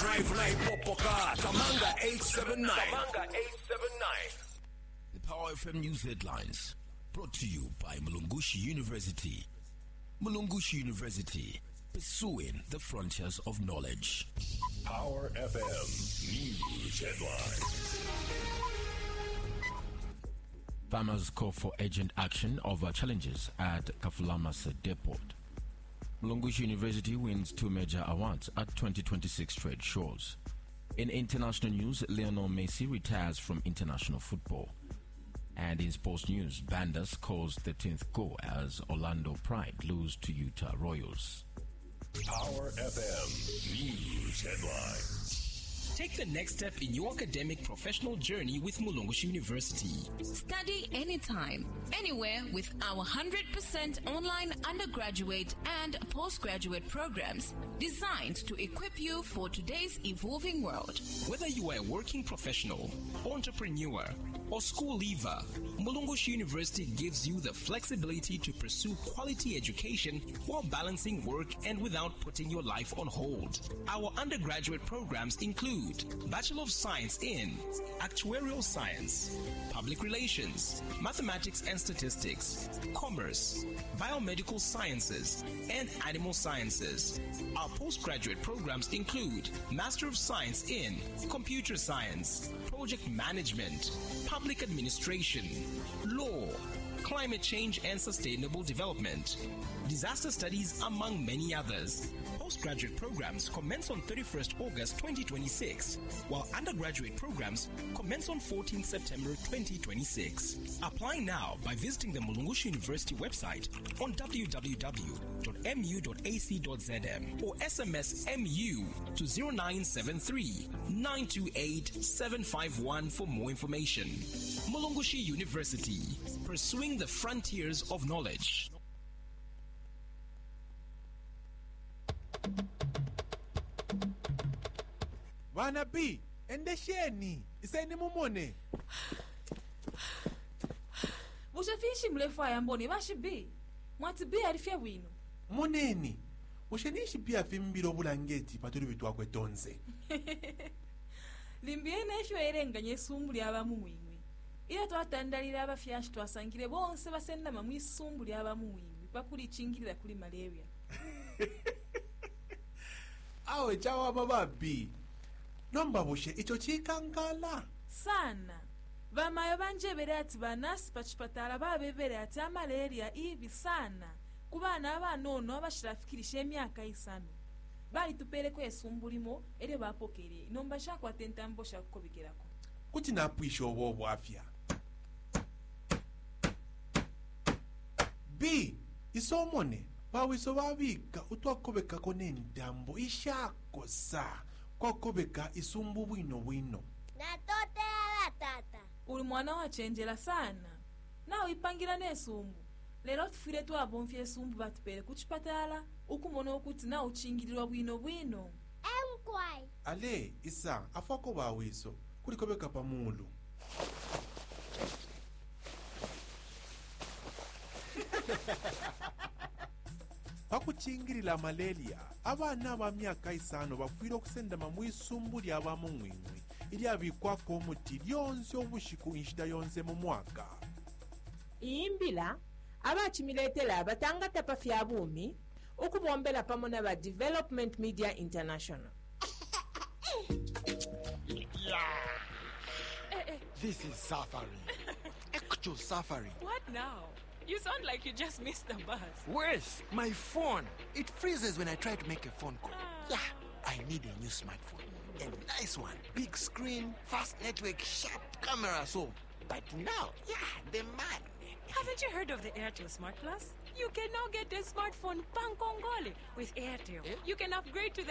live like Popoka. Tamanga 879. The Power FM News headlines brought to you by Mulungushi University. Mulungushi University, pursuing the frontiers of knowledge. Power FM News headlines. Farmers call for urgent action over challenges at Kafulamas Depot. Mulungushi University wins 2 major awards at 2026 trade shows. In international news, Lionel Messi retires from international football. And in sports news, Banda scores 13th goal as Orlando Pride lose to Utah Royals. Power FM News headlines. Take the next step in your academic professional journey with Mulungushi University. Study anytime, anywhere with our 100% online undergraduate and postgraduate programs designed to equip you for today's evolving world. Whether you are a working professional, entrepreneur, or school leaver, Mulungushi University gives you the flexibility to pursue quality education while balancing work and without putting your life on hold. Our undergraduate programs include Bachelor of Science in Actuarial Science, Public Relations, Mathematics and Statistics, Commerce, Biomedical Sciences, and Animal Sciences. Our postgraduate programs include Master of Science in Computer Science, Project Management, Public Administration, Law, Climate Change and Sustainable Development, Disaster Studies, among many others. Postgraduate programs commence on 31st August 2026, while undergraduate programs commence on 14th September 2026. Apply now by visiting the Mulungushi University website on www.mu.ac.zm or SMS MU to 0973 928 751 for more information. Mulungushi University, pursuing the frontiers of knowledge. Bana B, endesheni, iseni mumone. Mushafishi mrefu ayamboni bashi B. Mwati B alifia wino. Moneni, mushenishi pia fimbiro bulangeti paturi bitwa kwetonze. Limbiene esho erenganye sumbu lyabamu mwimwi. Ila twatandalira abafyashi twasangire bonse basenda mamwi sumbu lyabamu mwimwi bakuli chingirira kuli malaria. Awe chawa baba B. Nomba bushe icho chikankala sana. Bamayo banjebere ati banasi pachipatala babebere ati malaria ibi sana. Kubana abanono abashirafikirisha emyaka isano. Bali tupere ko esumbulimo ere bapokere. Nomba shakwa tentambo shakukobigerako. Kuti napwisha obo afya. B. Isomone. Bawiso babika utwakobeka ko nentambo ishako sa. Kwa kobeka isumbu bwino. Natote ala tata. Uli mwana wachenjela sana. Na uipangira nesumbu. Lero tufire tu abonfye sumbu batupere kuchipatala. Ukumona okuti na uchingirirwa bwino. Emkwai. Ale, isa, afako bawiso. Kuli kobeka pamulu. Pakuchingirira malaria abana ba myaka isano bafwire okusendama mu isumbu lyabamu mwimwi ilyabikwako omuti lyonse obushiku inshida yonse mu mwaka. Imbila abachimiletela abatangata pafya bumi okubombela pamona ba Development Media International. This is Safari. Actual Safari. What now? You sound like you just missed the bus. Where's my phone? It freezes when I try to make a phone call. Yeah, I need a new smartphone. A nice one. Big screen, fast network, sharp camera, so. But now, the man. Haven't you heard of the Airtel Smart Plus? You can now get a smartphone Pankongole with Airtel. You can upgrade to the